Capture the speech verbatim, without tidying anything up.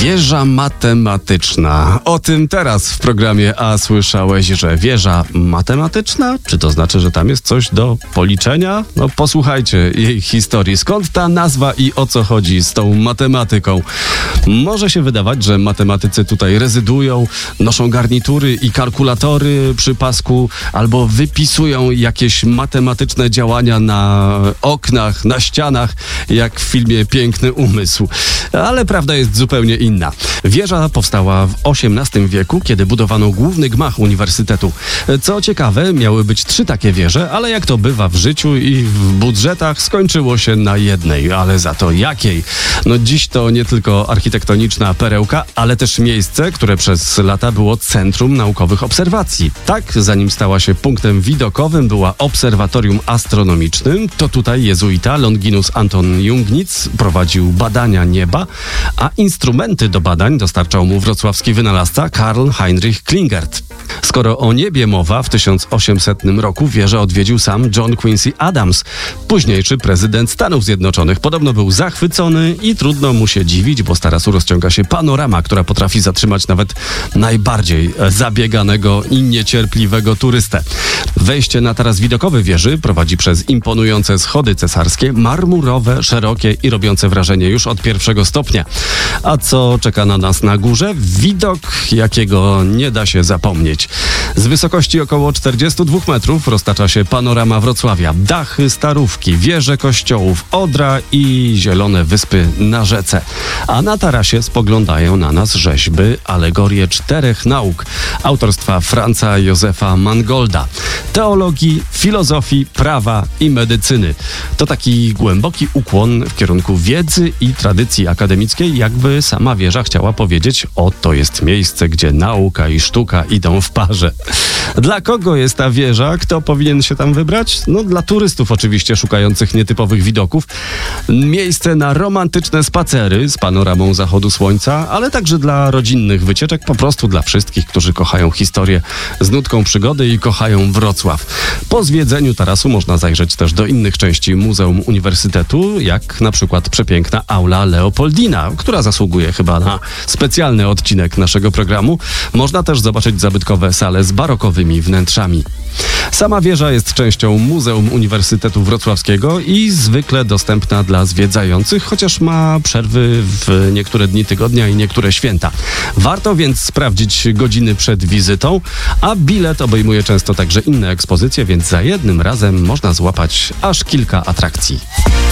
Wieża matematyczna. O tym teraz w programie A słyszałeś, że wieża matematyczna? Czy to znaczy, że tam jest coś do policzenia? No posłuchajcie jej historii. Skąd ta nazwa i o co chodzi z tą matematyką? Może się wydawać, że matematycy tutaj rezydują, noszą garnitury i kalkulatory przy pasku, albo wypisują jakieś matematyczne działania na oknach, na ścianach, jak w filmie Piękny Umysł. Ale prawda jest zupełnie inna. Wieża powstała w osiemnastym wieku, kiedy budowano główny gmach uniwersytetu. Co ciekawe, miały być trzy takie wieże, ale jak to bywa w życiu i w budżetach, skończyło się na jednej. Ale za to jakiej? No dziś to nie tylko architektoniczna perełka, ale też miejsce, które przez lata było centrum naukowych obserwacji. Tak, zanim stała się punktem widokowym, była obserwatorium astronomicznym. To tutaj jezuita Longinus Anton Jungnitz prowadził badania nieba, a instrumenty do badań dostarczał mu wrocławski wynalazca Karl Heinrich Klingert. Skoro o niebie mowa, w tysiąc osiemsetnym roku wieżę odwiedził sam John Quincy Adams, późniejszy prezydent Stanów Zjednoczonych. Podobno był zachwycony i trudno mu się dziwić, bo z tarasu rozciąga się panorama, która potrafi zatrzymać nawet najbardziej zabieganego i niecierpliwego turystę. Wejście na taras widokowy wieży prowadzi przez imponujące schody cesarskie, marmurowe, szerokie i robiące wrażenie już od pierwszego stopnia. A co czeka na nas na górze? Widok, jakiego nie da się zapomnieć. Z wysokości około czterdziestu dwóch metrów roztacza się panorama Wrocławia. Dachy starówki, wieże kościołów, Odra i zielone wyspy na rzece. A na tarasie spoglądają na nas rzeźby, alegorie czterech nauk autorstwa Franza Józefa Mangolda. Teologii, filozofii, prawa i medycyny. To taki głęboki ukłon w kierunku wiedzy i tradycji akademickiej, jakby sama wieża chciała powiedzieć: oto jest miejsce, gdzie nauka i sztuka idą w parze. Dla kogo jest ta wieża? Kto powinien się tam wybrać? No dla turystów oczywiście, szukających nietypowych widoków. Miejsce na romantyczne spacery z panoramą zachodu słońca, ale także dla rodzinnych wycieczek, po prostu dla wszystkich, którzy kochają historię z nutką przygody i kochają Wrocław. Po zwiedzeniu tarasu można zajrzeć też do innych części Muzeum Uniwersytetu, jak na przykład przepiękna aula Leopoldina, która zasługuje chyba na specjalny odcinek naszego programu. Można też zobaczyć zabytkowe sale z barokowymi wnętrzami. Sama wieża jest częścią Muzeum Uniwersytetu Wrocławskiego i zwykle dostępna dla zwiedzających, chociaż ma przerwy w niektóre dni tygodnia i niektóre święta. Warto więc sprawdzić godziny przed wizytą, a bilet obejmuje często także inne ekspozycje, więc za jednym razem można złapać aż kilka atrakcji.